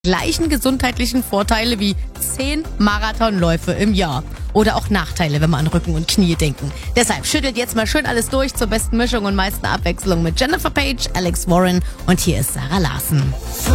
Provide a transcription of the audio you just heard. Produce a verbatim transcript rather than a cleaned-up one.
gleichen gesundheitlichen Vorteile wie zehn Marathonläufe im Jahr. Oder auch Nachteile, wenn wir an Rücken und Knie denken. Deshalb schüttelt jetzt mal schön alles durch zur besten Mischung und meisten Abwechslung mit Jennifer Page, Alex Warren und hier ist Sarah Larsen.